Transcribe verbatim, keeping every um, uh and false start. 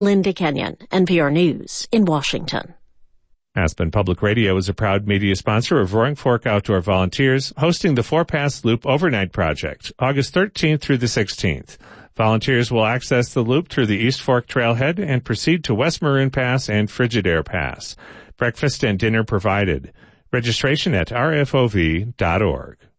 Linda Kenyon, N P R News in Washington. Aspen Public Radio is a proud media sponsor of Roaring Fork Outdoor Volunteers, hosting the Four Pass Loop Overnight Project, August thirteenth through the sixteenth. Volunteers will access the loop through the East Fork Trailhead and proceed to West Maroon Pass and Frigidaire Pass. Breakfast and dinner provided. Registration at r f o v dot org.